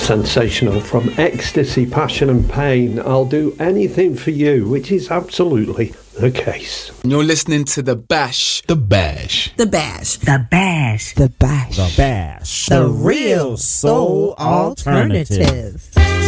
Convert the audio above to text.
Sensational from Ecstasy, Passion and Pain. I'll do anything for you, which is absolutely the case. You're listening to The Bash. The Bash. The Bash. The Bash. The Bash. The Bash. The real soul alternative.